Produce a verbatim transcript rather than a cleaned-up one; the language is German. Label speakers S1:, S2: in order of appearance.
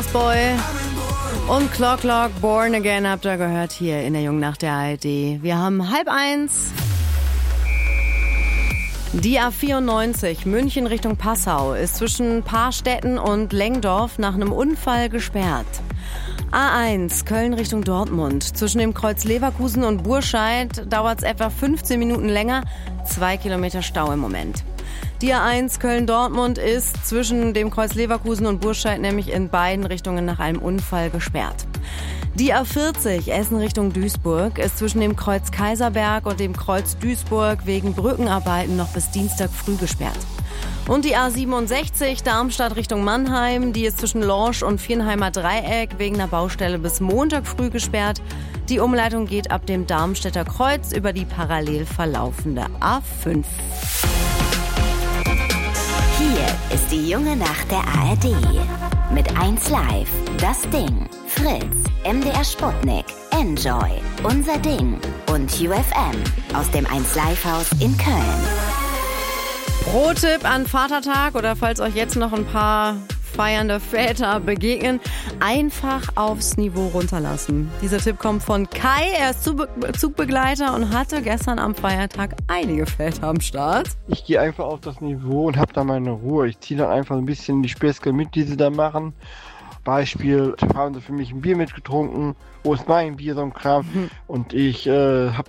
S1: Boy und Clock Clock, Born Again habt ihr gehört hier in der Jungen Nacht der A R D. Wir haben halb eins. Die A vierundneunzig München Richtung Passau ist zwischen Paarstetten und Lengdorf nach einem Unfall gesperrt. A eins Köln Richtung Dortmund. Zwischen dem Kreuz Leverkusen und Burscheid dauert es etwa fünfzehn Minuten länger. Zwei Kilometer Stau im Moment. Die A eins Köln-Dortmund ist zwischen dem Kreuz Leverkusen und Burscheid nämlich in beiden Richtungen nach einem Unfall gesperrt. Die A vierzig Essen Richtung Duisburg ist zwischen dem Kreuz Kaiserberg und dem Kreuz Duisburg wegen Brückenarbeiten noch bis Dienstag früh gesperrt. Und die A siebenundsechzig Darmstadt Richtung Mannheim, die ist zwischen Lorsch und Viernheimer Dreieck wegen einer Baustelle bis Montag früh gesperrt. Die Umleitung geht ab dem Darmstädter Kreuz über die parallel verlaufende A fünf.
S2: Hier ist die Junge Nacht der A R D. Mit eins Live, Das Ding, Fritz, M D R Sputnik, Enjoy, Unser Ding und U F M aus dem eins Live Haus in Köln.
S1: Pro-Tipp an Vatertag oder falls euch jetzt noch ein paar feiernde Väter begegnen, einfach aufs Niveau runterlassen. Dieser Tipp kommt von Kai, er ist Zugbegleiter und hatte gestern am Feiertag einige Väter am Start.
S3: Ich gehe einfach auf das Niveau und habe da meine Ruhe. Ich ziehe dann einfach ein bisschen die Späße mit, die sie da machen. Beispiel, haben sie für mich ein Bier mitgetrunken, wo ist mein Bier, so ein Kram. Und ich äh, habe